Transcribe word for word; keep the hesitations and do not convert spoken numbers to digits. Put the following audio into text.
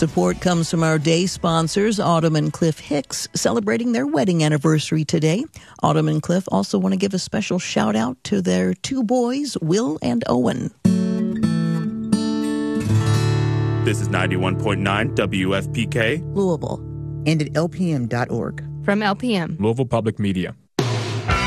Support comes from our day sponsors, Autumn and Cliff Hicks, celebrating their wedding anniversary today. Autumn and Cliff also want to give a special shout out to their two boys, Will and Owen. This is ninety-one point nine W F P K, Louisville, and at L P M dot org. From L P M, Louisville Public Media.